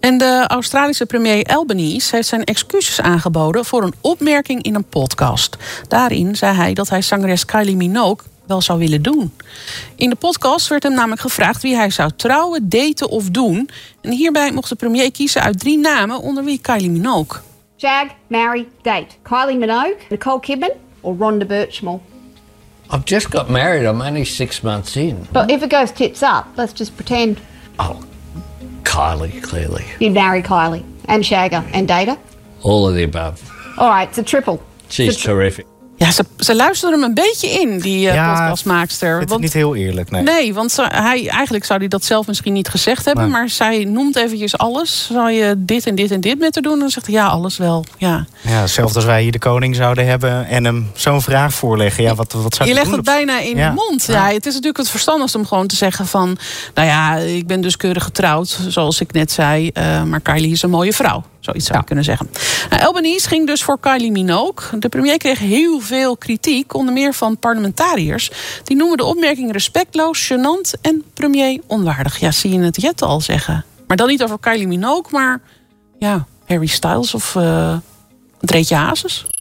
En de Australische premier Albanese heeft zijn excuses aangeboden voor een opmerking in een podcast. Daarin zei hij dat hij zangeres Kylie Minogue wel zou willen doen. In de podcast werd hem namelijk gevraagd wie hij zou trouwen, daten of doen. En hierbij mocht de premier kiezen uit 3 namen, onder wie Kylie Minogue. Shag, marry, date. Kylie Minogue, Nicole Kidman or Rhonda Birchmore? I've just got married. I'm only 6 months in. But if it goes tits up, let's just pretend Oh, Kylie, clearly. you'd marry Kylie and shag her and date her. All of the above. All right, it's a triple. She's terrific. Ja, ze luisterde hem een beetje in, die podcastmaakster. Ik vind het niet heel eerlijk, nee. Nee, want eigenlijk zou hij dat zelf misschien niet gezegd hebben. Maar zij noemt eventjes alles. Zou je dit en dit en dit met haar doen? En dan zegt hij, ja, alles wel. Ja, hetzelfde als wij hier de koning zouden hebben en hem zo'n vraag voorleggen. Ja, wat zou je je legt doen? het bijna in de mond. Ja, het is natuurlijk het verstandigst om gewoon te zeggen van... nou ja, ik ben dus keurig getrouwd, zoals ik net zei. Maar Kylie is een mooie vrouw. Zoiets zou je kunnen zeggen. Albanese ging dus voor Kylie Minogue. De premier kreeg heel veel kritiek, onder meer van parlementariërs. Die noemen de opmerking respectloos, gênant en premier onwaardig. Ja, zie je het Jet al zeggen. Maar dan niet over Kylie Minogue, maar ja, Harry Styles of Dreetje Hazes.